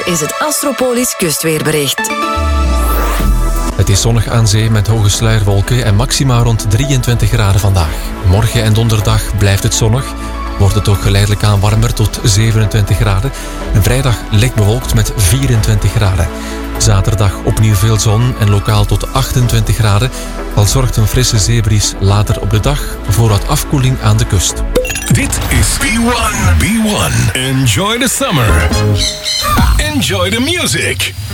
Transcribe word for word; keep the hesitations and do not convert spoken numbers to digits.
is het Astropolis kustweerbericht. Het is zonnig aan zee met hoge sluierwolken en maxima rond drieëntwintig graden vandaag. Morgen en donderdag blijft het zonnig. Wordt het ook geleidelijk aan warmer tot zevenentwintig graden. En vrijdag licht bewolkt met vierentwintig graden. Zaterdag opnieuw veel zon en lokaal tot achtentwintig graden. Al zorgt een frisse zeebries later op de dag voor wat afkoeling aan de kust. Dit is B one. B one. Enjoy the summer. Enjoy the music.